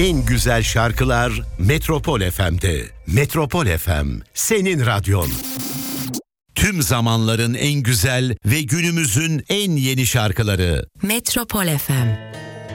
En güzel şarkılar Metropol FM'de. Metropol FM, senin radyon. Tüm zamanların en güzel ve günümüzün en yeni şarkıları. Metropol FM.